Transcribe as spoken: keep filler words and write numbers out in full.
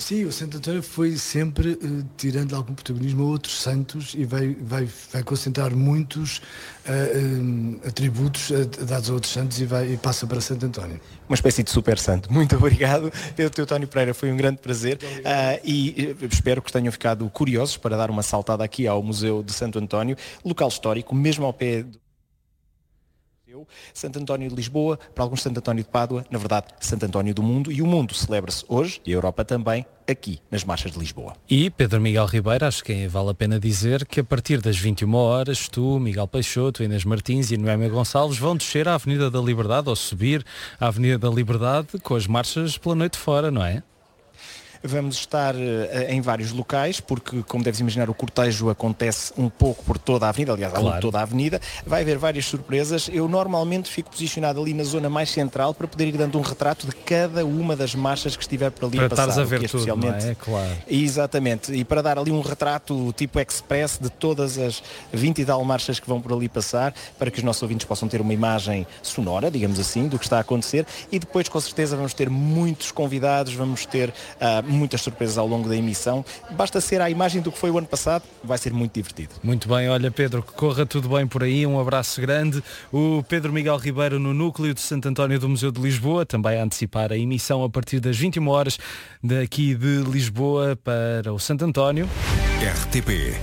Sim, o Santo António foi sempre uh, tirando algum protagonismo a outros santos e vai, vai, vai concentrar muitos uh, um, atributos uh, dados a outros santos e, vai, e passa para Santo António. Uma espécie de super santo. Muito obrigado, Pedro Teotónio Pereira, foi um grande prazer uh, e uh, espero que tenham ficado curiosos para dar uma saltada aqui ao Museu de Santo António, local histórico, mesmo ao pé do Santo António de Lisboa, para alguns Santo António de Pádua, na verdade Santo António do mundo, e o mundo celebra-se hoje, e a Europa também, aqui nas marchas de Lisboa. E Pedro Miguel Ribeiro, acho que vale a pena dizer que a partir das vinte e uma horas, tu, Miguel Peixoto, Inês Martins e Noémia Gonçalves vão descer à Avenida da Liberdade, ou subir à Avenida da Liberdade com as marchas pela noite fora, não é? Vamos estar uh, em vários locais, porque, como deves imaginar, o cortejo acontece um pouco por toda a avenida, aliás, claro, por toda a avenida. Vai haver várias surpresas. Eu normalmente fico posicionado ali na zona mais central para poder ir dando um retrato de cada uma das marchas que estiver por ali para a passar. Para estares a ver é tudo, especialmente... não é? Claro. Exatamente. E para dar ali um retrato tipo express de todas as vinte e tal marchas que vão por ali passar, para que os nossos ouvintes possam ter uma imagem sonora, digamos assim, do que está a acontecer. E depois, com certeza, vamos ter muitos convidados, vamos ter... Uh, muitas surpresas ao longo da emissão. Basta ser a imagem do que foi o ano passado, vai ser muito divertido. Muito bem, olha Pedro, que corra tudo bem por aí, um abraço grande. O Pedro Miguel Ribeiro no núcleo de Santo António do Museu de Lisboa, também a antecipar a emissão a partir das vinte e uma horas daqui de Lisboa para o Santo António. R T P